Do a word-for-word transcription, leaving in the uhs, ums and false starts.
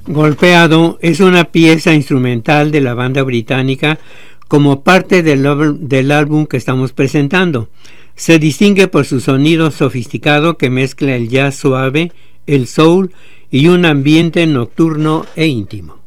Golpeado es una pieza instrumental de la banda británica como parte del, del álbum que estamos presentando. Se distingue por su sonido sofisticado que mezcla el jazz suave, el soul y un ambiente nocturno e íntimo.